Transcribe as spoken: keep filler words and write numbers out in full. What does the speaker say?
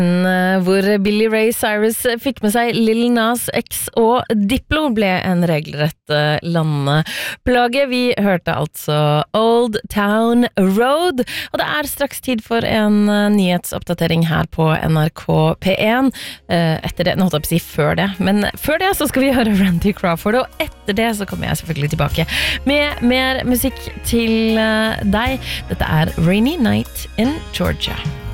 Hvor Billy Ray Cyrus fikk med seg Lil Nas X og Diplo ble en regelrett landeplage. Vi hørte altså Old Town Road, og det er straks tid for en nyhetsoppdatering her på N R K P én. Etter det, nå holdt jeg på å si før det, men før det så skal vi høre Randy Crawford, og etter det så kommer jeg selvfølgelig tilbake med mer musikk til deg. Dette er Rainy Night in Georgia.